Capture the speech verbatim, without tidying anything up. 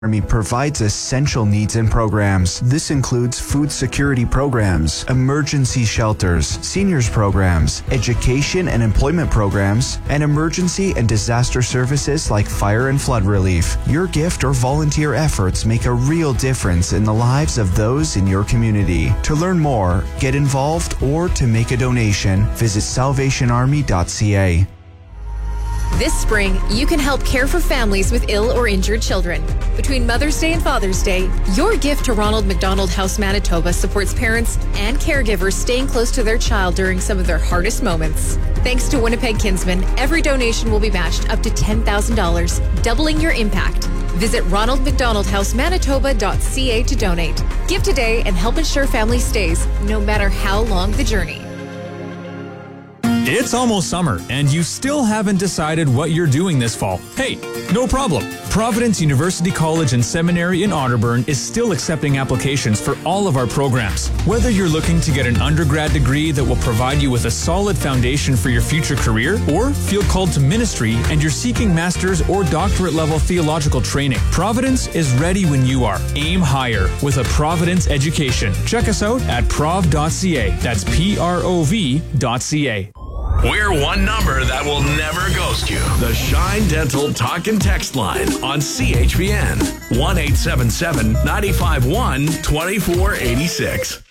Army provides essential needs and programs. This includes food security programs, emergency shelters, seniors programs, education and employment programs, and emergency and disaster services like fire and flood relief. Your gift or volunteer efforts make a real difference in the lives of those in your community. To learn more, get involved, or to make a donation, visit salvation army dot c a. This spring, you can help care for families with ill or injured children. Between Mother's Day and Father's Day, your gift to Ronald McDonald House Manitoba supports parents and caregivers staying close to their child during some of their hardest moments. Thanks to Winnipeg Kinsman, every donation will be matched up to ten thousand dollars, doubling your impact. Visit ronald mcdonald house manitoba dot c a to donate. Give today and help ensure family stays, no matter how long the journey. It's almost summer, and you still haven't decided what you're doing this fall. Hey, no problem. Providence University College and Seminary in Otterburn is still accepting applications for all of our programs. Whether you're looking to get an undergrad degree that will provide you with a solid foundation for your future career, or feel called to ministry and you're seeking master's or doctorate level theological training, Providence is ready when you are. Aim higher with a Providence education. Check us out at prov dot c a. That's P R O V dot C A. We're one number that will never ghost you. The Shine Dental Talk and Text line on C H P N. one eight seven seven, nine five one, two four eight six.